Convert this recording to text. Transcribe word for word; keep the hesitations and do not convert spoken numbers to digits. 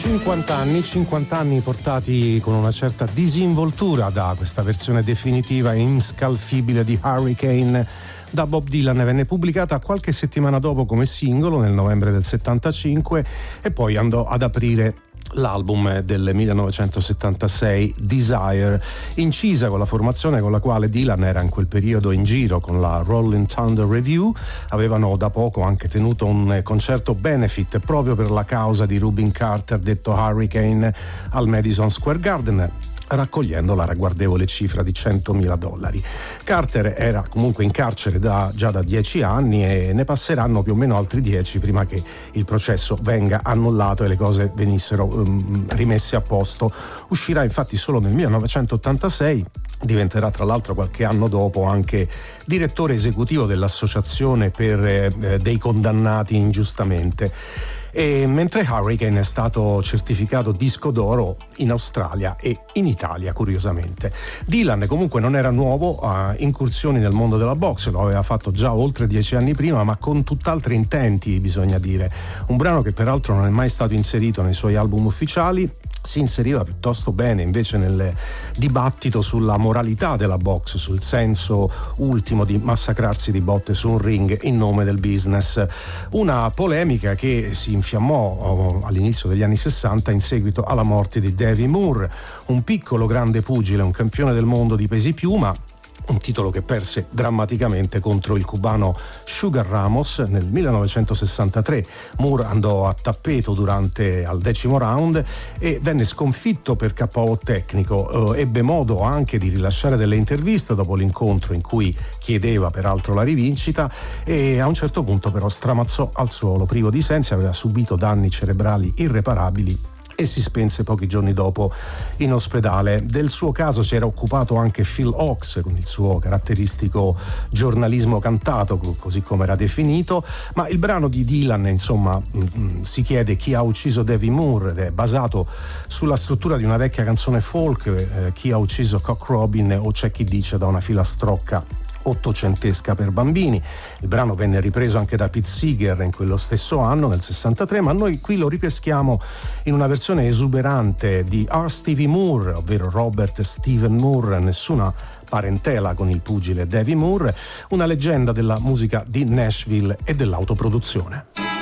cinquanta anni, cinquanta anni portati con una certa disinvoltura da questa versione definitiva e inscalfibile di Hurricane da Bob Dylan. Venne pubblicata qualche settimana dopo come singolo nel novembre del settantacinque e poi andò ad aprire l'album del millenovecentosettantasei Desire, incisa con la formazione con la quale Dylan era in quel periodo in giro con la Rolling Thunder Review. Avevano da poco anche tenuto un concerto benefit proprio per la causa di Rubin Carter, detto Hurricane, al Madison Square Garden, raccogliendo la ragguardevole cifra di centomila dollari. Carter era comunque in carcere da, già da dieci anni e ne passeranno più o meno altri dieci prima che il processo venga annullato e le cose venissero um, rimesse a posto. Uscirà infatti solo nel millenovecentottantasei, diventerà tra l'altro qualche anno dopo anche direttore esecutivo dell'associazione per eh, dei condannati ingiustamente. E mentre Hurricane è stato certificato disco d'oro in Australia e in Italia, curiosamente. Dylan comunque non era nuovo a incursioni nel mondo della box, lo aveva fatto già oltre dieci anni prima, ma con tutt'altri intenti, bisogna dire. Un brano che peraltro non è mai stato inserito nei suoi album ufficiali, si inseriva piuttosto bene invece nel dibattito sulla moralità della box, sul senso ultimo di massacrarsi di botte su un ring in nome del business. Una polemica che si infiammò all'inizio degli anni sessanta in seguito alla morte di Davey Moore, un piccolo grande pugile, un campione del mondo di pesi piuma, un titolo che perse drammaticamente contro il cubano Sugar Ramos nel millenovecentosessantatré. Moore andò a tappeto durante al decimo round e venne sconfitto per K O tecnico. Eh, ebbe modo anche di rilasciare delle interviste dopo l'incontro in cui chiedeva peraltro la rivincita e a un certo punto però stramazzò al suolo, privo di sensi, aveva subito danni cerebrali irreparabili e si spense pochi giorni dopo in ospedale. Del suo caso si era occupato anche Phil Ochs con il suo caratteristico giornalismo cantato, così come era definito, ma il brano di Dylan, insomma, mh, si chiede chi ha ucciso Davey Moore ed è basato sulla struttura di una vecchia canzone folk, eh, chi ha ucciso Cock Robin, o c'è chi dice da una filastrocca ottocentesca per bambini. Il brano venne ripreso anche da Pete Seeger in quello stesso anno, nel sessantatré, ma noi qui lo ripeschiamo in una versione esuberante di R. Stevie Moore, ovvero Robert Stephen Moore, nessuna parentela con il pugile Davey Moore, una leggenda della musica di Nashville e dell'autoproduzione.